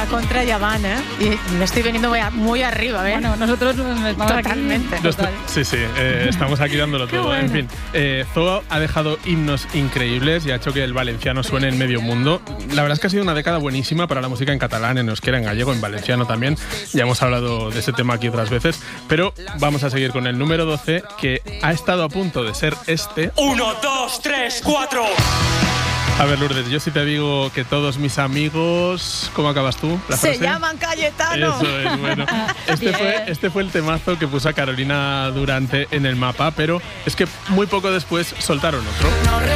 la contra ya van, ¿eh? Y me estoy viniendo muy arriba, ¿eh? Bueno, nosotros vamos totalmente. Aquí, Sí, estamos aquí dándolo todo. Bueno. En fin, Zoo ha dejado himnos increíbles y ha hecho que el valenciano suene en medio mundo. La verdad es que ha sido una década buenísima para la música en catalán, en euskera, en gallego, en valenciano también. Ya hemos hablado de ese tema aquí otras veces, pero vamos a seguir con el número 12, que ha estado a punto de ser este. 1, 2, 3, 4. A ver, Lourdes, yo sí te digo que todos mis amigos... ¿Cómo acabas tú? ¿La Se frase? llaman Cayetano. Eso es, bueno. Este fue el temazo que puso a Carolina Durante en el mapa, pero es que muy poco después soltaron otro.